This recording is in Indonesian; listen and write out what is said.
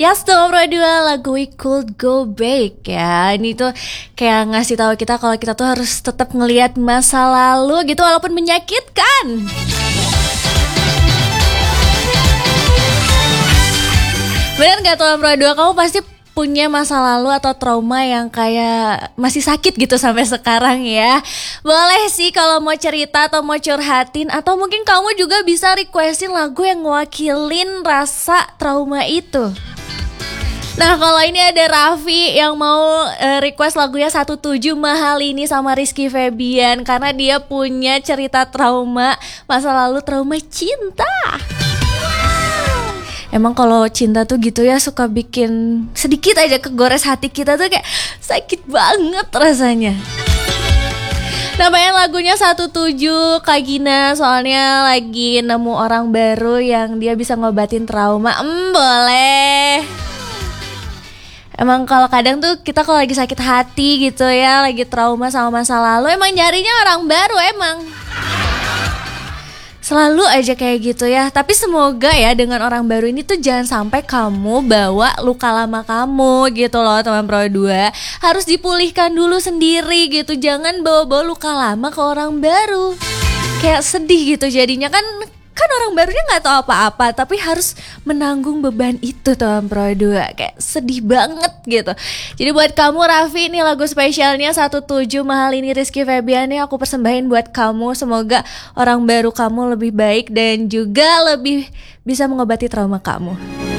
Yes, nomor 2 lagu We Could Go Back ya. Ini tuh kayak ngasih tahu kita kalau kita tuh harus tetap ngelihat masa lalu gitu walaupun menyakitkan. Bener gak tuh nomor 2, kamu pasti punya masa lalu atau trauma yang kayak masih sakit gitu sampai sekarang ya. Boleh sih kalau mau cerita atau mau curhatin, atau mungkin kamu juga bisa requestin lagu yang ngewakilin rasa trauma itu. Nah, kalau ini ada Raffi yang mau request lagunya 17 Mahal Ini sama Rizky Febian, karena dia punya cerita trauma masa lalu, trauma cinta. Emang kalau cinta tuh gitu ya, suka bikin sedikit aja kegores hati kita tuh kayak sakit banget rasanya. Namanya lagunya 17 Kak Gina, soalnya lagi nemu orang baru yang dia bisa ngobatin trauma. Boleh. Emang kalau kadang tuh kita kalau lagi sakit hati gitu ya, lagi trauma sama masa lalu, emang nyarinya orang baru emang. Selalu aja kayak gitu ya. Tapi semoga ya dengan orang baru ini tuh jangan sampai kamu bawa luka lama kamu gitu loh teman Pro 2. Harus dipulihkan dulu sendiri gitu. Jangan bawa-bawa luka lama ke orang baru. Kayak sedih gitu jadinya kan orang barunya gak tahu apa-apa, tapi harus menanggung beban itu teman Pro 2. Kayak sedih banget gitu. Jadi buat kamu Raffi, ini lagu spesialnya 17 Mahal Ini Rizky Febian nih aku persembahin buat kamu. Semoga orang baru kamu lebih baik dan juga lebih bisa mengobati trauma kamu.